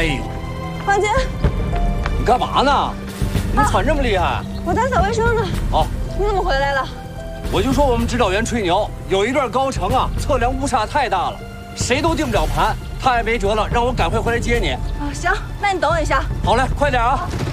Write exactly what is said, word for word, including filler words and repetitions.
哎呦， 王姐， 你干嘛呢？你喘这么厉害？ 我打扫卫生呢。 哦， 你怎么回来了？ 我就说我们指导员吹牛，有一段高程啊，测量误差太大了，谁都定不了盘，太没辙了，让我赶快回来接你。 啊，行，那你等我一下。 好嘞，快点啊！